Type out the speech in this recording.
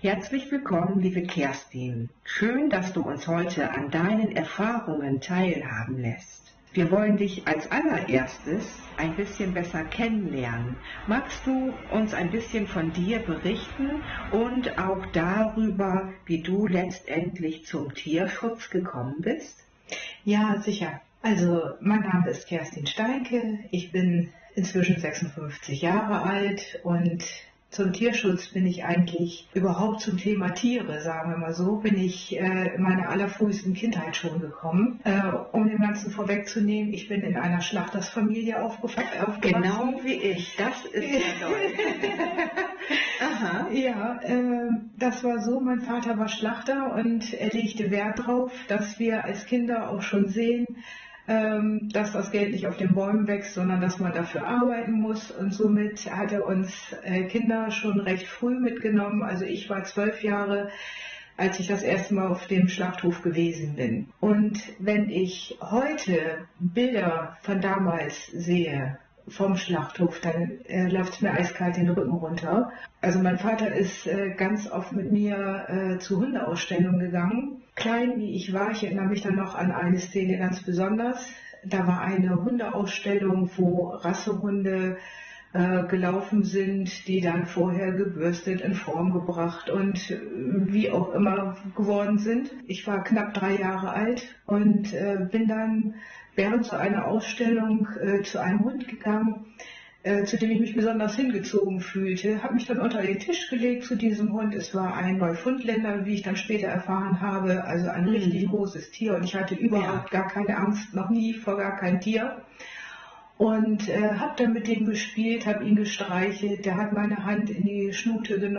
Herzlich willkommen, liebe Kerstin. Schön, dass du uns heute an deinen Erfahrungen teilhaben lässt. Wir wollen dich als allererstes ein bisschen besser kennenlernen. Magst du uns ein bisschen von dir berichten und auch darüber, wie du letztendlich zum Tierschutz gekommen bist? Ja, sicher. Also, mein Name ist Kerstin Steinke. Ich bin inzwischen 56 Jahre alt und zum Tierschutz bin ich eigentlich überhaupt zum Thema Tiere, sagen wir mal so, bin ich in meiner allerfrühesten Kindheit schon gekommen. Um dem Ganzen vorwegzunehmen, ich bin in einer Schlachtersfamilie aufgewachsen. Genau wie ich, das ist ja toll. Aha. Ja, das war so, mein Vater war Schlachter und er legte Wert darauf, dass wir als Kinder auch schon sehen, dass das Geld nicht auf den Bäumen wächst, sondern dass man dafür arbeiten muss. Und somit hat er uns Kinder schon recht früh mitgenommen. Also ich war 12 Jahre, als ich das erste Mal auf dem Schlachthof gewesen bin. Und wenn ich heute Bilder von damals sehe, vom Schlachthof, dann läuft es mir eiskalt den Rücken runter. Also mein Vater ist ganz oft mit mir zu Hundeausstellungen gegangen. Klein wie ich war, ich erinnere mich dann noch an eine Szene ganz besonders. Da war eine Hundeausstellung, wo Rassehunde gelaufen sind, die dann vorher gebürstet, in Form gebracht und wie auch immer geworden sind. Ich war knapp 3 Jahre alt und bin dann während so einer Ausstellung zu einem Hund gegangen, zu dem ich mich besonders hingezogen fühlte, habe mich dann unter den Tisch gelegt zu diesem Hund. Es war ein Neufundländer, wie ich dann später erfahren habe, also ein richtig großes Tier und ich hatte überhaupt gar keine Angst, noch nie vor gar kein Tier. Und habe dann mit dem gespielt, habe ihn gestreichelt, der hat meine Hand in die Schnute genommen.